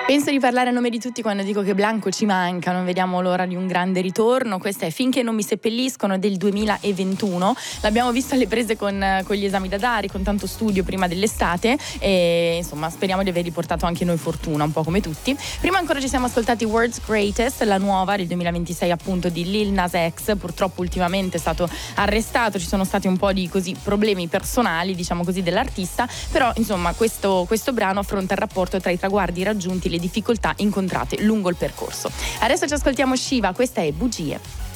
Penso di parlare a nome di tutti quando dico che Blanco ci manca, non vediamo l'ora di un grande ritorno. Questa è Finché non mi seppelliscono del 2021, l'abbiamo visto alle prese con gli esami da dare, con tanto studio prima dell'estate e insomma speriamo di aver riportato anche noi fortuna, un po' come tutti. Prima ancora ci siamo ascoltati World's Greatest, la nuova del 2026 appunto di Lil Nas X, purtroppo ultimamente è stato arrestato, ci sono stati un po' di così problemi personali, diciamo così, dell'artista, però insomma questo brano affronta il rapporto tra i traguardi raggiunti e le difficoltà incontrate lungo il percorso. Adesso ci ascoltiamo Shiva, questa è Bugie.